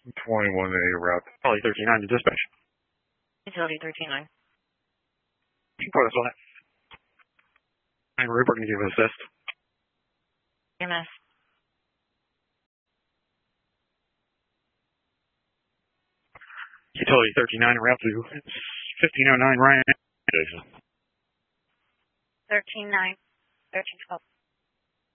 21A route. Utility 13-9 to dispatch. Utility 13-9. Report us on it. I'm reporting to assist. EMS. Utility 13-9 route to 1509 Ryan. 13-9. 13-12.